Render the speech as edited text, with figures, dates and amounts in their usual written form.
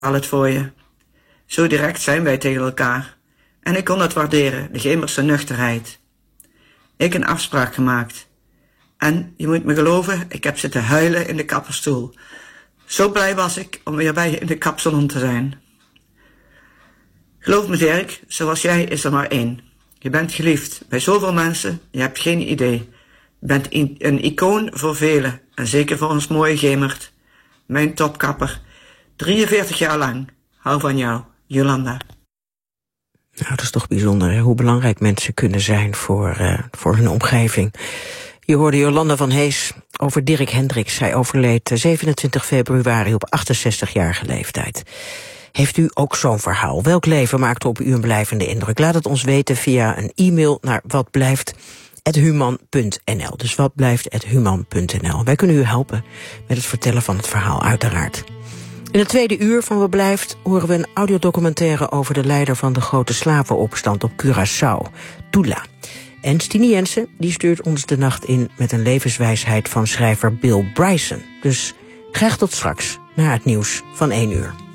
al het voor je. Zo direct zijn wij tegen elkaar. En ik kon het waarderen, de Gemerse nuchterheid. Ik een afspraak gemaakt. En, je moet me geloven, ik heb zitten huilen in de kapperstoel. Zo blij was ik om weer bij je in de kapsalon te zijn. Geloof me Dirk, zoals jij is er maar één. Je bent geliefd bij zoveel mensen, je hebt geen idee. Je bent een icoon voor velen, en zeker voor ons mooie Gemert. Mijn topkapper, 43 jaar lang. Hou van jou, Jolanda. Nou, dat is toch bijzonder, hè? Hoe belangrijk mensen kunnen zijn voor hun omgeving. Je hoorde Jolanda van Hees over Dirk Hendricks. Hij overleed 27 februari op 68-jarige leeftijd. Heeft u ook zo'n verhaal? Welk leven maakt op u een blijvende indruk? Laat het ons weten via een e-mail naar watblijft@human.nl. Dus watblijft@human.nl. Wij kunnen u helpen met het vertellen van het verhaal, uiteraard. In het tweede uur van Wat Blijft horen we een audiodocumentaire over de leider van de grote slavenopstand op Curaçao, Tula. En Stine Jensen die stuurt ons de nacht in met een levenswijsheid van schrijver Bill Bryson. Dus graag tot straks, na het nieuws van 1 uur.